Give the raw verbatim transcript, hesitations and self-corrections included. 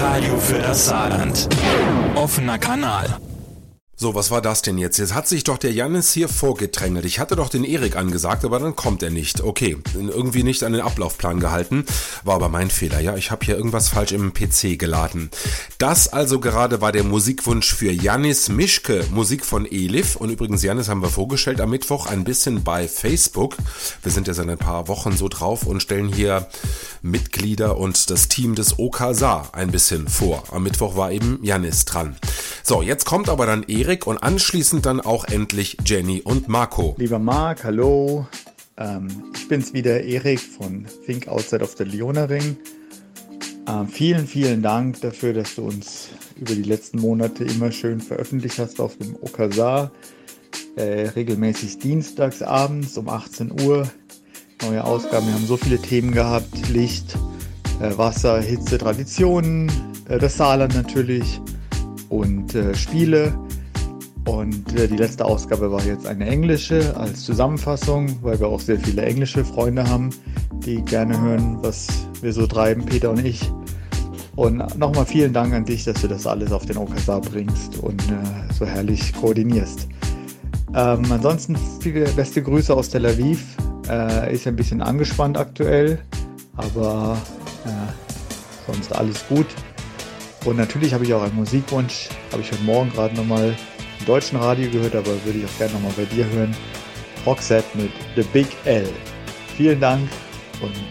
Radio für das Saarland. Offener Kanal. So, was war das denn jetzt? Jetzt hat sich doch der Jannis hier vorgedrängelt. Ich hatte doch den Erik angesagt, aber dann kommt er nicht. Okay, irgendwie nicht an den Ablaufplan gehalten. War aber mein Fehler, ja. Ich habe hier irgendwas falsch im P C geladen. Das also gerade war der Musikwunsch für Jannis Mischke, Musik von Elif. Und übrigens, Jannis haben wir vorgestellt am Mittwoch ein bisschen bei Facebook. Wir sind ja seit ein paar Wochen so drauf und stellen hier Mitglieder und das Team des O K Saar ein bisschen vor. Am Mittwoch war eben Jannis dran. So, jetzt kommt aber dann Erik und anschließend dann auch endlich Jenny und Marco. Lieber Marc, hallo. Ähm, ich bin's wieder, Erik von Think Outside of the Leonaring. Ähm, vielen, vielen Dank dafür, dass du uns über die letzten Monate immer schön veröffentlicht hast auf dem O K Saar. Äh, regelmäßig dienstags abends um achtzehn Uhr. Neue Ausgaben. Wir haben so viele Themen gehabt. Licht, äh, Wasser, Hitze, Traditionen, äh, das Saarland natürlich und äh, Spiele. Und äh, die letzte Ausgabe war jetzt eine englische als Zusammenfassung, weil wir auch sehr viele englische Freunde haben, die gerne hören, was wir so treiben, Peter und ich. Und nochmal vielen Dank an dich, dass du das alles auf den O K Saar bringst und äh, so herrlich koordinierst. Ähm, ansonsten viele beste Grüße aus Tel Aviv. Äh, ist ein bisschen angespannt aktuell, aber äh, sonst alles gut. Und natürlich habe ich auch einen Musikwunsch, habe ich heute Morgen gerade nochmal im deutschen Radio gehört, aber würde ich auch gerne nochmal bei dir hören. Roxette mit The Big L. Vielen Dank und